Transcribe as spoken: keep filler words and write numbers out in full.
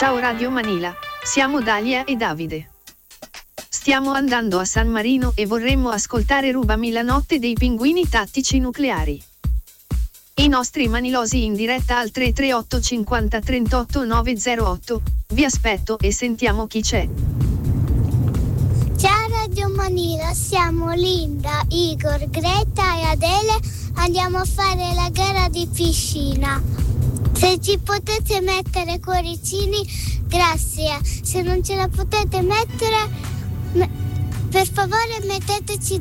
Ciao Radio Manila, siamo Dalia e Davide. Stiamo andando a San Marino e vorremmo ascoltare Rubami la notte dei Pinguini Tattici Nucleari. I nostri manilosi in diretta al tre tre otto cinquanta trentotto novecentotto. Vi aspetto e sentiamo chi c'è. Ciao Radio Manila, siamo Linda, Igor, Greta e Adele. Andiamo a fare la gara di piscina. Se ci potete mettere cuoricini, grazie. Se non ce la potete mettere, me- per favore metteteci